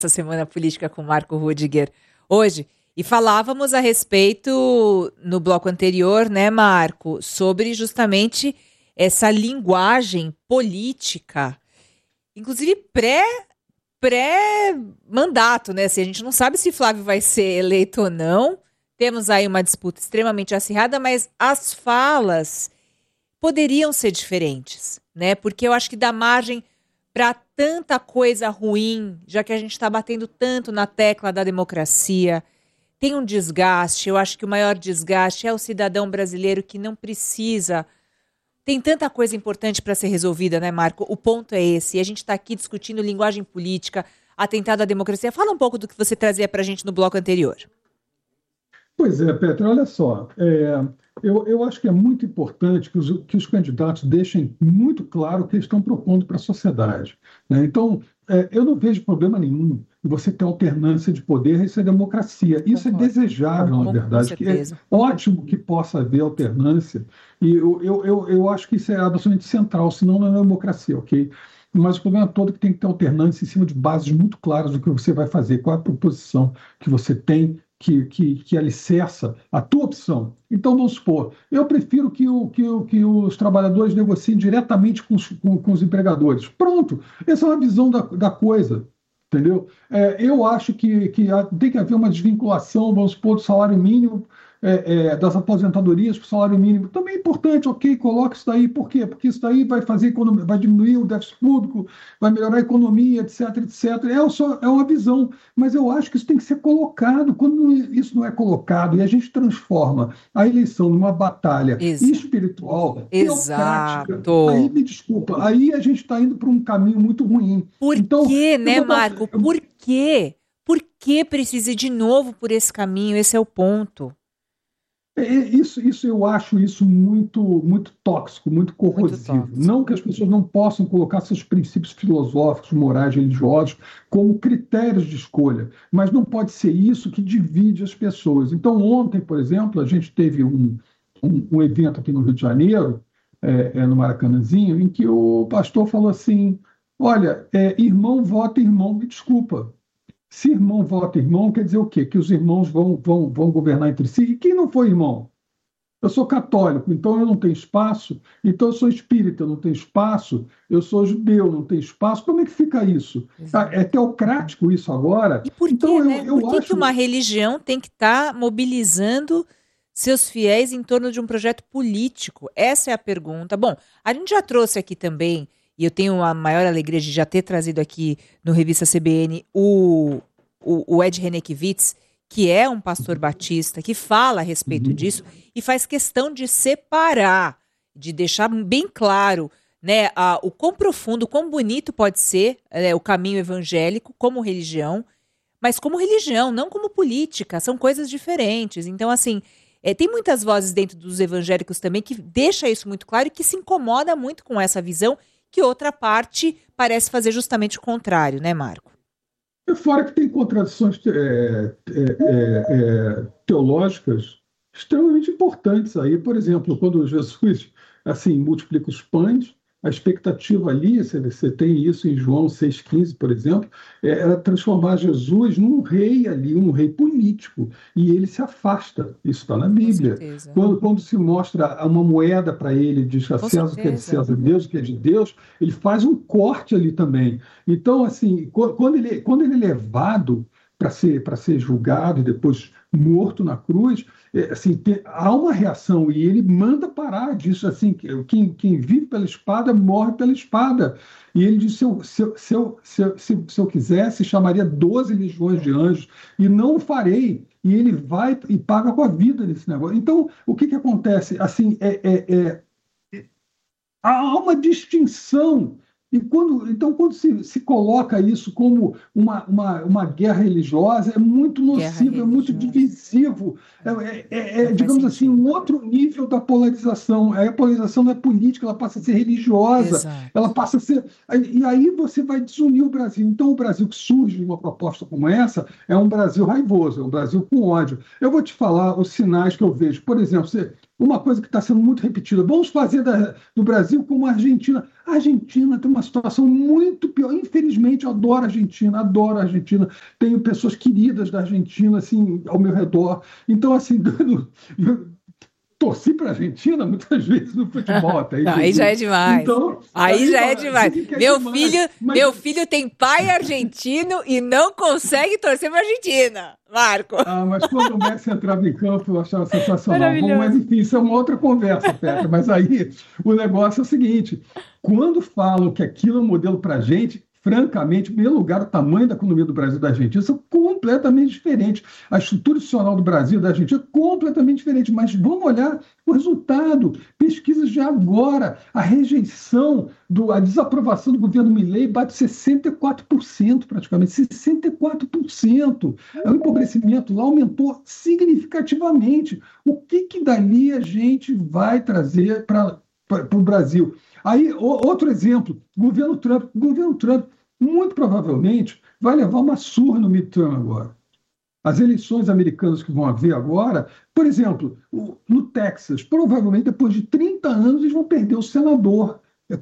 Essa semana política com Marco Rudiger hoje. E falávamos a respeito, no bloco anterior, né, Marco, sobre justamente essa linguagem política, inclusive pré-mandato, né? Assim, a gente não sabe se Flávio vai ser eleito ou não. Temos aí uma disputa extremamente acirrada, mas as falas poderiam ser diferentes, né? Porque eu acho que dá margem para tanta coisa ruim, já que a gente está batendo tanto na tecla da democracia. Tem um desgaste, eu acho que o maior desgaste é o cidadão brasileiro que não precisa. Tem tanta coisa importante para ser resolvida, né, Marco? O ponto é esse. E a gente está aqui discutindo linguagem política, atentado à democracia. Fala um pouco do que você trazia para a gente no bloco anterior. Pois é, Petra, olha só, eu acho que é muito importante que os candidatos deixem muito claro o que eles estão propondo para a sociedade, né? Então, eu não vejo problema nenhum em você ter alternância de poder, isso é democracia, isso é Concordo, desejável, na com verdade, que é certeza. ótimo que possa haver alternância, e eu acho que isso é absolutamente central, senão não é democracia, ok? Mas o problema todo é que tem que ter alternância em cima de bases muito claras do que você vai fazer, qual é a proposição que você tem que alicerça a tua opção. Então, vamos supor, eu prefiro que os trabalhadores negociem diretamente com os empregadores. Pronto, essa é uma visão da coisa, entendeu? Eu acho que tem que haver uma desvinculação, vamos supor, do salário mínimo, das aposentadorias para o salário mínimo. Também é importante, ok, coloque isso daí. Por quê? Porque isso daí vai fazer economia, vai diminuir o déficit público, vai melhorar a economia, etc, etc. É uma visão, mas eu acho que isso tem que ser colocado. Quando isso não é colocado e a gente transforma a eleição numa batalha Exa espiritual, teocrática, aí exato. me desculpa, aí a gente está indo para um caminho muito ruim. Por Então, quê, eu né, vou dar. Marco? Por quê? Por que precisa ir de novo por esse caminho? Esse é o ponto. Isso eu acho isso muito muito tóxico, muito Muito corrosivo. tóxico. Não que as pessoas não possam colocar seus princípios filosóficos, morais, religiosos como critérios de escolha, mas não pode ser isso que divide as pessoas. Então, ontem, por exemplo, a gente teve um evento aqui no Rio de Janeiro, no Maracanãzinho, em que o pastor falou assim: olha, irmão vota irmão, me desculpa. Se irmão vota irmão, quer dizer o quê? Que os irmãos vão governar entre si. E quem não foi irmão? Eu sou católico, então eu não tenho espaço. Então eu sou espírita, eu não tenho espaço. Eu sou judeu, não tenho espaço. Como é que fica isso? É Exato. teocrático isso agora? E por Então quê, eu, né? Por eu que que uma acho. religião tem que estar mobilizando seus fiéis em torno de um projeto político? Essa é a pergunta. Bom, a gente já trouxe aqui também, e eu tenho a maior alegria de já ter trazido aqui no Revista CBN o Ed Renekiewicz, que é um pastor batista, que fala a respeito Uhum. disso e faz questão de separar, de deixar bem claro, né, o quão profundo, quão bonito pode ser, o caminho evangélico como religião, mas como religião, não como política, são coisas diferentes. Então, assim, tem muitas vozes dentro dos evangélicos também que deixa isso muito claro e que se incomoda muito com essa visão que outra parte parece fazer justamente o contrário, né, Marco? Fora que tem contradições teológicas extremamente importantes aí. Por exemplo, quando Jesus assim multiplica os pães, a expectativa ali, você tem isso em João 6,15, por exemplo, era transformar Jesus num rei ali, um rei político, e ele se afasta. Isso está na Com Bíblia. certeza. Quando se mostra uma moeda para ele, diz a Com César o que é de certeza. César, Deus o que é de Deus, ele faz um corte ali também. Então, assim, quando ele é levado para ser julgado e depois morto na cruz, assim, há uma reação e ele manda parar disso, assim, quem vive pela espada morre pela espada. E ele diz, se eu quisesse, chamaria 12 legiões de anjos e não o farei. E ele vai e paga com a vida nesse negócio. Então, o que acontece? Assim, há uma distinção. Então, quando se coloca isso como uma guerra religiosa, é muito Guerra nocivo, é muito religiosa. divisivo, Não faz digamos assim, sentido. um outro nível da polarização. Aí a polarização não é política, ela passa a ser religiosa, ela Exato. passa a ser. E aí você vai desunir o Brasil. Então, o Brasil que surge de uma proposta como essa é um Brasil raivoso, é um Brasil com ódio. Eu vou te falar os sinais que eu vejo. Por exemplo, uma coisa que está sendo muito repetida. Vamos fazer do Brasil como a Argentina. A Argentina tem uma situação muito pior. Infelizmente, eu adoro a Argentina, adoro a Argentina. Tenho pessoas queridas da Argentina, assim, ao meu redor. Então, assim, torci para a Argentina muitas vezes no futebol até. Não, aí já é demais. Então, aí já é demais. Meu mas... filho tem pai argentino e não consegue torcer para a Argentina, Marco. Mas quando o Messi entrava em campo, eu achava sensacional. Bom, Maravilhoso. mas enfim, isso é uma outra conversa, Petra. Mas aí o negócio é o seguinte: quando falam que aquilo é um modelo para a gente, francamente, em primeiro lugar, o tamanho da economia do Brasil e da Argentina são completamente diferentes. A estrutura institucional do Brasil e da Argentina é completamente diferente. Mas vamos olhar o resultado. Pesquisas de agora. A rejeição, a desaprovação do governo Milei bate 64%, praticamente. 64%. O empobrecimento lá aumentou significativamente. O que dali a gente vai trazer para o Brasil? Aí, outro exemplo, governo Trump. O governo Trump, muito provavelmente, vai levar uma surra no midterm agora. As eleições americanas que vão haver agora, por exemplo, no Texas, provavelmente depois de 30 anos eles vão perder o senador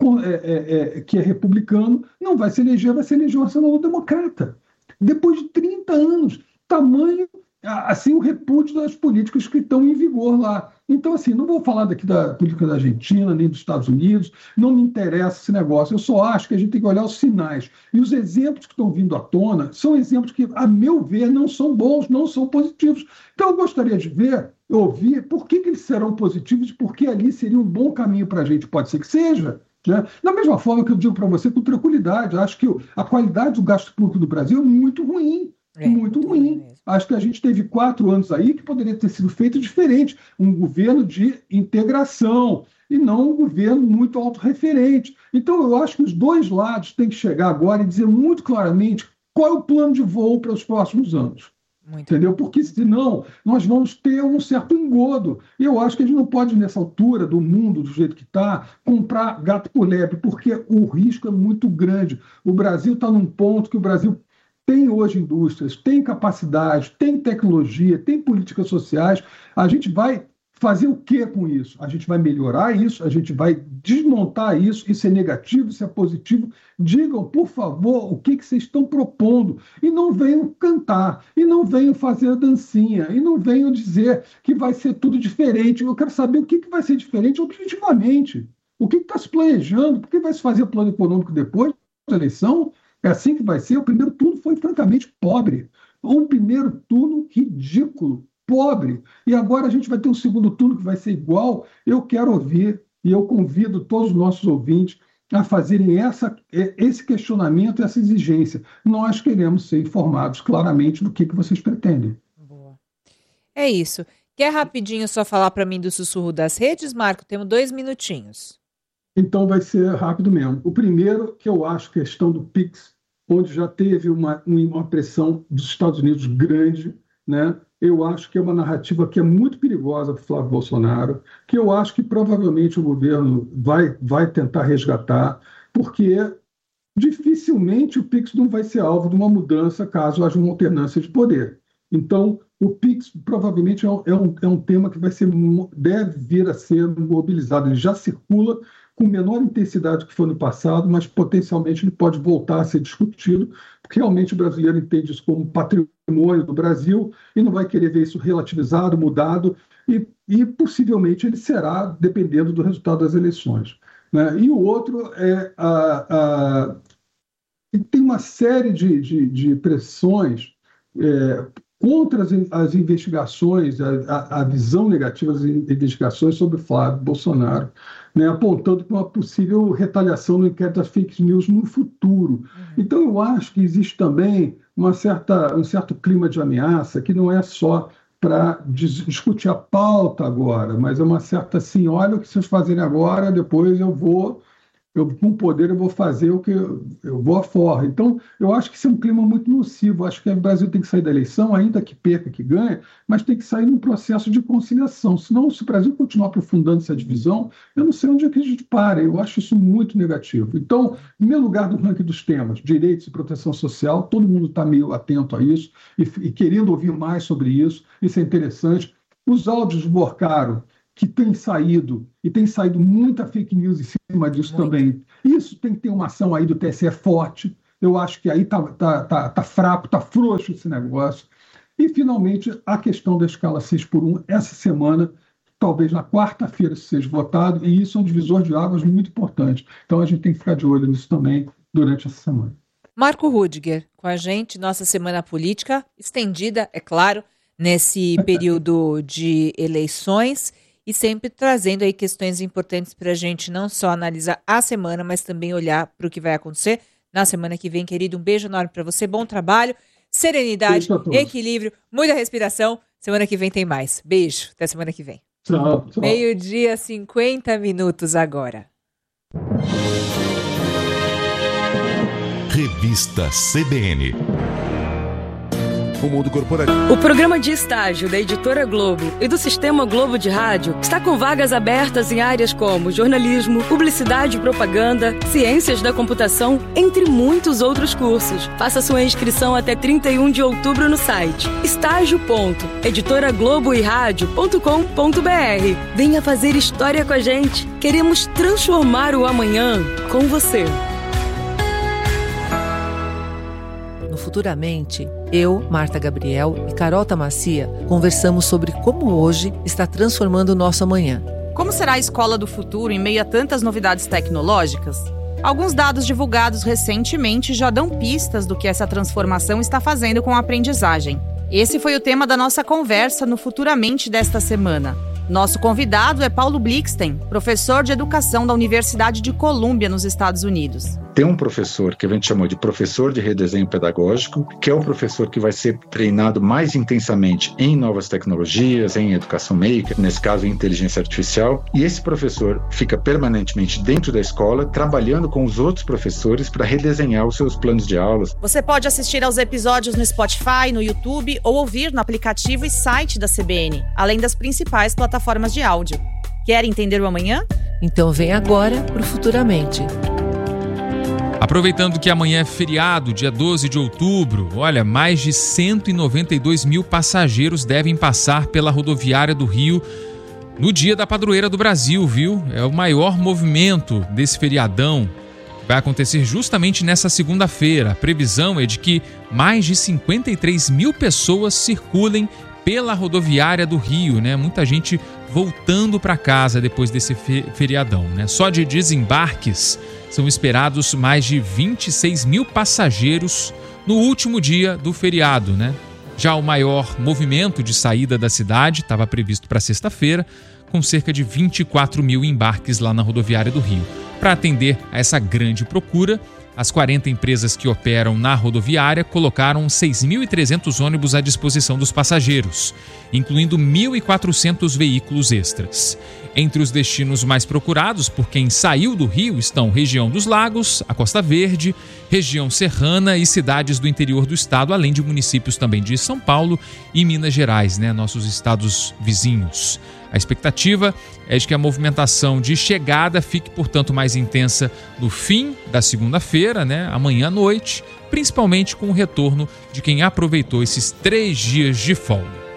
que é republicano, não vai se eleger, vai se eleger um senador democrata. Depois de 30 anos, tamanho, assim, o repúdio das políticas que estão em vigor lá. Então, assim, não vou falar daqui da política da Argentina, nem dos Estados Unidos, não me interessa esse negócio. Eu só acho que a gente tem que olhar os sinais. E os exemplos que estão vindo à tona são exemplos que, a meu ver, não são bons, não são positivos. Então, eu gostaria de ouvir por que eles serão positivos e por que ali seria um bom caminho para a gente. Pode ser que seja. Né? Da mesma forma que eu digo para você com tranquilidade, acho que a qualidade do gasto público do Brasil é muito ruim. Muito ruim. Acho que a gente teve 4 anos aí que poderia ter sido feito diferente. Um governo de integração e não um governo muito autorreferente. Então, eu acho que os dois lados têm que chegar agora e dizer muito claramente qual é o plano de voo para os próximos anos. Entendeu? Porque senão nós vamos ter um certo engodo. E eu acho que a gente não pode, nessa altura do mundo, do jeito que está, comprar gato por lebre, porque o risco é muito grande. O Brasil está num ponto que o Brasil tem hoje indústrias, tem capacidade, tem tecnologia, tem políticas sociais. A gente vai fazer o que com isso? A gente vai melhorar isso, a gente vai desmontar isso, isso é negativo, isso é positivo. Digam, por favor, o que vocês estão propondo. E não venham cantar, e não venham fazer a dancinha, e não venham dizer que vai ser tudo diferente. Eu quero saber o que vai ser diferente objetivamente. O que está se planejando? Por que vai se fazer plano econômico depois da eleição? É assim que vai ser. O primeiro turno foi francamente pobre. Um primeiro turno ridículo, pobre. E agora a gente vai ter um segundo turno que vai ser igual. Eu quero ouvir, e eu convido todos os nossos ouvintes a fazerem esse questionamento, essa exigência. Nós queremos ser informados claramente do que vocês pretendem. Boa. É isso. Quer rapidinho só falar para mim do sussurro das redes, Marco? Temos 2 minutinhos. Então vai ser rápido mesmo. O primeiro, que eu acho questão do PIX, onde já teve uma pressão dos Estados Unidos grande, né? Eu acho que é uma narrativa que é muito perigosa para o Flávio Bolsonaro, que eu acho que provavelmente o governo vai tentar resgatar, porque dificilmente o PIX não vai ser alvo de uma mudança caso haja uma alternância de poder. Então, o PIX provavelmente é um tema que deve vir a ser mobilizado. Ele já circula com menor intensidade que foi no passado, mas potencialmente ele pode voltar a ser discutido, porque realmente o brasileiro entende isso como patrimônio do Brasil e não vai querer ver isso relativizado, mudado, e possivelmente ele será, dependendo do resultado das eleições. Né? E o outro é tem uma série de pressões contra as investigações, a visão negativa das investigações sobre Flávio Bolsonaro, né, apontando para uma possível retaliação no inquérito das fake news no futuro. Então, eu acho que existe também um certo clima de ameaça, que não é só para discutir a pauta agora, mas é uma certa assim, olha o que vocês fazerem agora, depois com poder eu vou fazer o que eu vou afora. Então, eu acho que isso é um clima muito nocivo. Acho que o Brasil tem que sair da eleição, ainda que perca, que ganhe, mas tem que sair num processo de conciliação. Senão, se o Brasil continuar aprofundando essa divisão, eu não sei onde é que a gente para. Eu acho isso muito negativo. Então, em primeiro lugar do ranking dos temas, direitos e proteção social, todo mundo está meio atento a isso e querendo ouvir mais sobre isso. Isso é interessante. Os áudios do Borcaro, que tem saído, e tem saído muita fake news em cima disso também. Isso tem que ter uma ação aí do TSE forte. Eu acho que aí tá fraco, tá frouxo esse negócio. E, finalmente, a questão da escala 6x1, essa semana, talvez na quarta-feira seja votado, e isso é um divisor de águas muito importante. Então, a gente tem que ficar de olho nisso também durante essa semana. Marco Rudiger, com a gente, nossa semana política estendida, é claro, nesse período de eleições, e sempre trazendo aí questões importantes para a gente não só analisar a semana, mas também olhar para o que vai acontecer na semana que vem, querido. Um beijo enorme para você, bom trabalho, serenidade, equilíbrio, muita respiração. Semana que vem tem mais. Beijo, até semana que vem. Tchau. 12:50 agora. Revista CBN. O mundo corporativo. O programa de estágio da Editora Globo e do Sistema Globo de Rádio está com vagas abertas em áreas como jornalismo, publicidade e propaganda, ciências da computação, entre muitos outros cursos. Faça sua inscrição até 31 de outubro no site estágio.editoragloboeradio.com.br. Venha fazer história com a gente. Queremos transformar o amanhã com você. Futuramente, eu, Marta Gabriel e Carol Tamassia conversamos sobre como hoje está transformando o nosso amanhã. Como será a escola do futuro em meio a tantas novidades tecnológicas? Alguns dados divulgados recentemente já dão pistas do que essa transformação está fazendo com a aprendizagem. Esse foi o tema da nossa conversa no Futuramente desta semana. Nosso convidado é Paulo Blixten, professor de educação da Universidade de Colômbia, nos Estados Unidos. Tem um professor que a gente chamou de professor de redesenho pedagógico, que é o professor que vai ser treinado mais intensamente em novas tecnologias, em educação maker, nesse caso em inteligência artificial, e esse professor fica permanentemente dentro da escola, trabalhando com os outros professores para redesenhar os seus planos de aulas. Você pode assistir aos episódios no Spotify, no YouTube ou ouvir no aplicativo e site da CBN, além das principais plataformas de áudio. Quer entender o amanhã? Então vem agora pro Futuramente. Aproveitando que amanhã é feriado, dia 12 de outubro, olha, mais de 192 mil passageiros devem passar pela rodoviária do Rio no dia da Padroeira do Brasil, viu? É o maior movimento desse feriadão. Vai acontecer justamente nessa segunda-feira. A previsão é de que mais de 53 mil pessoas circulem pela rodoviária do Rio, né? Muita gente voltando para casa depois desse feriadão, né? Só de desembarques são esperados mais de 26 mil passageiros no último dia do feriado, né? Já o maior movimento de saída da cidade estava previsto para sexta-feira, com cerca de 24 mil embarques lá na rodoviária do Rio. Para atender a essa grande procura, as 40 empresas que operam na rodoviária colocaram 6.300 ônibus à disposição dos passageiros, incluindo 1.400 veículos extras. Entre os destinos mais procurados por quem saiu do Rio estão região dos Lagos, a Costa Verde, região serrana e cidades do interior do estado, além de municípios também de São Paulo e Minas Gerais, né, nossos estados vizinhos. A expectativa é de que a movimentação de chegada fique, portanto, mais intensa no fim da segunda-feira, né, amanhã à noite, principalmente com o retorno de quem aproveitou esses 3 dias de folga.